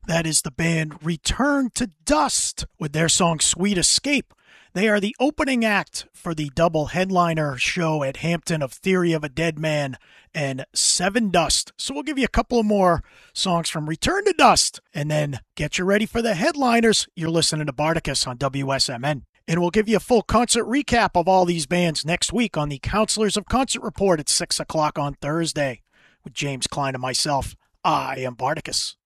That is the band Return to Dust with their song Sweet Escape. They are the opening act for the double headliner show at Hampton of Theory of a Dead Man and Seven Dust. So we'll give you a couple of more songs from Return to Dust and then get you ready for the headliners. You're listening to Bardicus on WSMN. And we'll give you a full concert recap of all these bands next week on the Counselors of Concert Report at 6 o'clock on Thursday with James Klein and myself. I am Bardicus.